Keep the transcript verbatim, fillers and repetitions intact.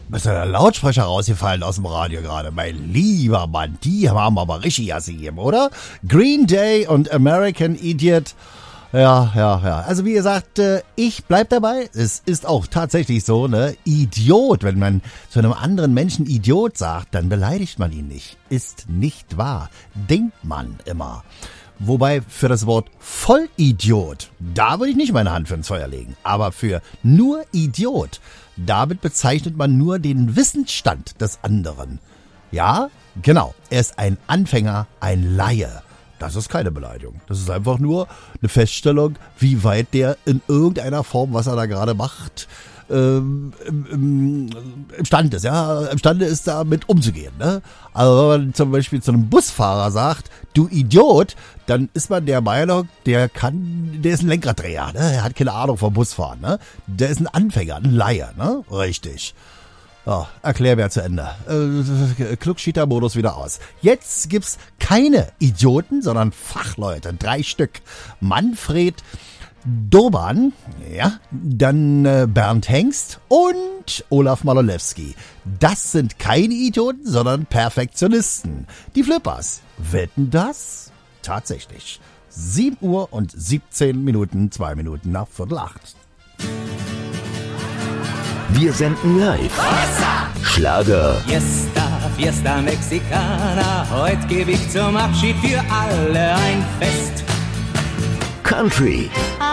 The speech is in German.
Ist der Lautsprecher rausgefallen aus dem Radio gerade? Mein lieber Mann, die haben aber richtig Jasse gegeben, oder? Green Day und American Idiot. Ja, ja, ja. Also wie gesagt, ich bleib dabei. Es ist auch tatsächlich so, ne? Idiot. Wenn man zu einem anderen Menschen Idiot sagt, dann beleidigt man ihn nicht. Ist nicht wahr. Denkt man immer. Wobei für das Wort Vollidiot, da würde ich nicht meine Hand für ins Feuer legen. Aber für nur Idiot, damit bezeichnet man nur den Wissensstand des anderen. Ja, genau. Er ist ein Anfänger, ein Laie. Das ist keine Beleidigung. Das ist einfach nur eine Feststellung, wie weit der in irgendeiner Form, was er da gerade macht, ähm, im, imstande ist, ja, imstande ist, damit umzugehen, ne? Also wenn man zum Beispiel zu einem Busfahrer sagt, du Idiot, dann ist man der Meinung, der kann, der ist ein Lenkraddreher, ne? Er hat keine Ahnung vom Busfahren, ne? Der ist ein Anfänger, ein Laie, ne? Richtig. Ja, Erklärbär zu Ende. Äh, Klugschieter-Modus wieder aus. Jetzt gibt's keine Idioten, sondern Fachleute. Drei Stück. Manfred Doban, ja, dann äh, Bernd Hengst und Olaf Malolewski. Das sind keine Idioten, sondern Perfektionisten. Die Flippers. Wetten das? Tatsächlich. sieben Uhr und siebzehn Minuten, zwei Minuten nach Viertel acht. Wir senden live. Schlager. Fiesta, Fiesta Mexicana, heute gebe ich zum Abschied für alle ein Fest. Country.